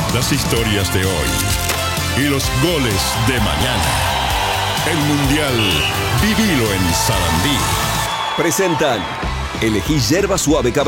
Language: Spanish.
Las historias de hoy y los goles de mañana. El Mundial, vivilo en Sarandí. Presentan Elegí Yerba Suave